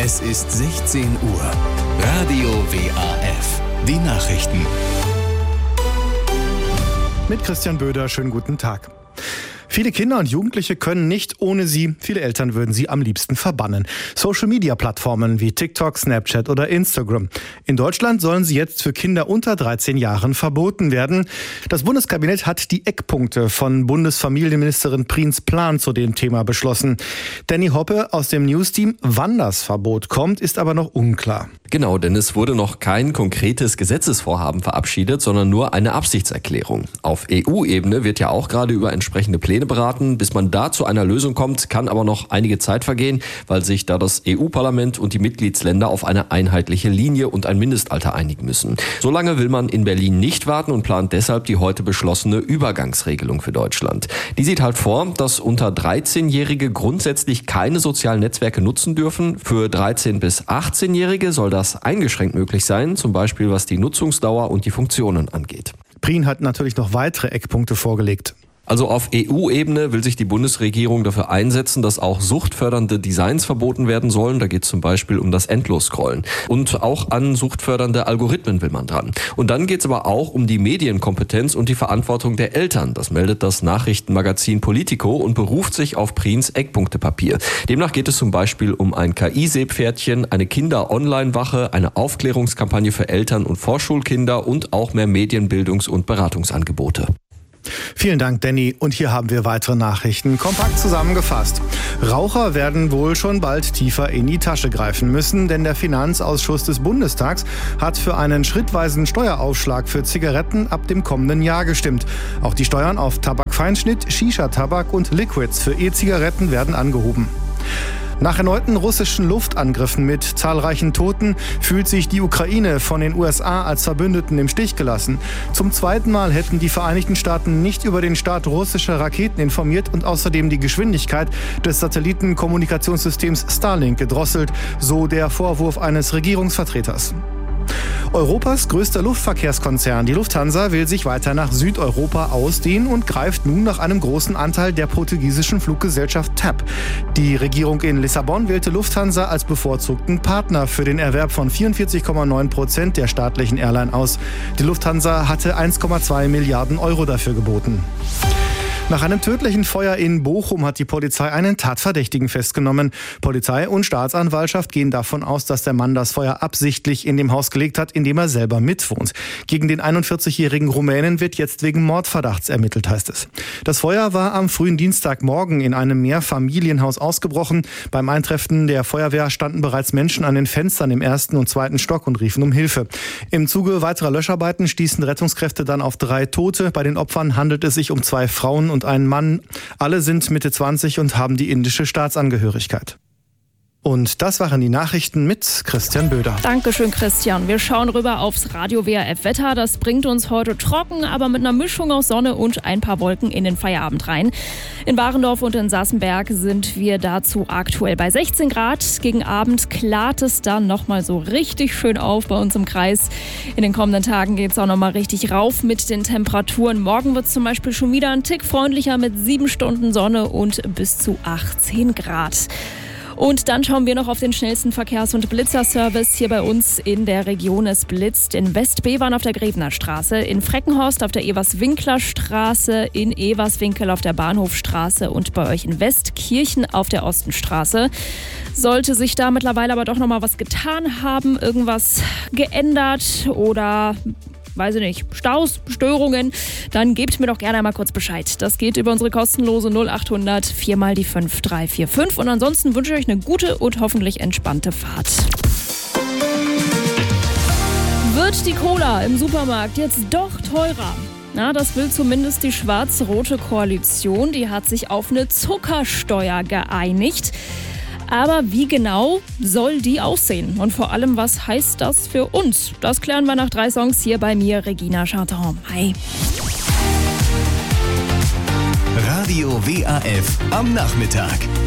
Es ist 16 Uhr. Radio WAF. Die Nachrichten. Mit Christian Böder, schönen guten Tag. Viele Kinder und Jugendliche können nicht ohne sie. Viele Eltern würden sie am liebsten verbannen. Social-Media-Plattformen wie TikTok, Snapchat oder Instagram. In Deutschland sollen sie jetzt für Kinder unter 13 Jahren verboten werden. Das Bundeskabinett hat die Eckpunkte von Bundesfamilienministerin Prins Plan zu dem Thema beschlossen. Danny Hoppe aus dem News-Team: Wann das Verbot kommt, ist aber noch unklar. Genau, denn es wurde noch kein konkretes Gesetzesvorhaben verabschiedet, sondern nur eine Absichtserklärung. Auf EU-Ebene wird ja auch gerade über entsprechende Pläne beraten. Bis man da zu einer Lösung kommt, kann aber noch einige Zeit vergehen, weil sich da das EU-Parlament und die Mitgliedsländer auf eine einheitliche Linie und ein Mindestalter einigen müssen. So lange will man in Berlin nicht warten und plant deshalb die heute beschlossene Übergangsregelung für Deutschland. Die sieht halt vor, dass unter 13-Jährige grundsätzlich keine sozialen Netzwerke nutzen dürfen. Für 13- bis 18-Jährige soll das eingeschränkt möglich sein, zum Beispiel was die Nutzungsdauer und die Funktionen angeht. Prien hat natürlich noch weitere Eckpunkte vorgelegt. Also auf EU-Ebene will sich die Bundesregierung dafür einsetzen, dass auch suchtfördernde Designs verboten werden sollen. Da geht es zum Beispiel um das Endlosscrollen. Und auch an suchtfördernde Algorithmen will man dran. Und dann geht es aber auch um die Medienkompetenz und die Verantwortung der Eltern. Das meldet das Nachrichtenmagazin Politico und beruft sich auf Prins Eckpunktepapier. Demnach geht es zum Beispiel um ein KI-Seepferdchen, eine Kinder-Online-Wache, eine Aufklärungskampagne für Eltern und Vorschulkinder und auch mehr Medienbildungs- und Beratungsangebote. Vielen Dank, Danny. Und hier haben wir weitere Nachrichten kompakt zusammengefasst. Raucher werden wohl schon bald tiefer in die Tasche greifen müssen, denn der Finanzausschuss des Bundestags hat für einen schrittweisen Steueraufschlag für Zigaretten ab dem kommenden Jahr gestimmt. Auch die Steuern auf Tabakfeinschnitt, Shisha-Tabak und Liquids für E-Zigaretten werden angehoben. Nach erneuten russischen Luftangriffen mit zahlreichen Toten fühlt sich die Ukraine von den USA als Verbündeten im Stich gelassen. Zum zweiten Mal hätten die Vereinigten Staaten nicht über den Start russischer Raketen informiert und außerdem die Geschwindigkeit des Satellitenkommunikationssystems Starlink gedrosselt, so der Vorwurf eines Regierungsvertreters. Europas größter Luftverkehrskonzern, die Lufthansa, will sich weiter nach Südeuropa ausdehnen und greift nun nach einem großen Anteil der portugiesischen Fluggesellschaft TAP. Die Regierung in Lissabon wählte Lufthansa als bevorzugten Partner für den Erwerb von 44,9% der staatlichen Airline aus. Die Lufthansa hatte 1,2 Milliarden Euro dafür geboten. Nach einem tödlichen Feuer in Bochum hat die Polizei einen Tatverdächtigen festgenommen. Polizei und Staatsanwaltschaft gehen davon aus, dass der Mann das Feuer absichtlich in dem Haus gelegt hat, in dem er selber mitwohnt. Gegen den 41-jährigen Rumänen wird jetzt wegen Mordverdachts ermittelt, heißt es. Das Feuer war am frühen Dienstagmorgen in einem Mehrfamilienhaus ausgebrochen. Beim Eintreffen der Feuerwehr standen bereits Menschen an den Fenstern im 1. und 2. Stock und riefen um Hilfe. Im Zuge weiterer Löscharbeiten stießen Rettungskräfte dann auf 3 Tote. Bei den Opfern handelt es sich um 2 Frauen und einen Mann. Alle sind Mitte 20 und haben die indische Staatsangehörigkeit. Und das waren die Nachrichten mit Christian Böder. Dankeschön, Christian. Wir schauen rüber aufs Radio WAF Wetter. Das bringt uns heute trocken, aber mit einer Mischung aus Sonne und ein paar Wolken in den Feierabend rein. In Warendorf und in Sassenberg sind wir dazu aktuell bei 16 Grad. Gegen Abend klart es dann nochmal so richtig schön auf bei uns im Kreis. In den kommenden Tagen geht es auch nochmal richtig rauf mit den Temperaturen. Morgen wird es zum Beispiel schon wieder ein Tick freundlicher mit 7 Stunden Sonne und bis zu 18 Grad. Und dann schauen wir noch auf den schnellsten Verkehrs- und Blitzerservice hier bei uns in der Region. Es blitzt in West-Bevern auf der Grevener Straße, in Freckenhorst auf der Evers-Winkler-Straße, in Everswinkel auf der Bahnhofstraße und bei euch in Westkirchen auf der Ostenstraße. Sollte sich da mittlerweile aber doch noch mal was getan haben, irgendwas geändert oder weiß ich nicht, Staus, Störungen, dann gebt mir doch gerne einmal kurz Bescheid. Das geht über unsere kostenlose 0800 4 mal die 5345 und ansonsten wünsche ich euch eine gute und hoffentlich entspannte Fahrt. Wird die Cola im Supermarkt jetzt doch teurer? Na, das will zumindest die schwarz-rote Koalition. Die hat sich auf eine Zuckersteuer geeinigt. Aber wie genau soll die aussehen? Und vor allem, was heißt das für uns? Das klären wir nach 3 Songs hier bei mir, Regina Charton. Hi. Radio WAF am Nachmittag.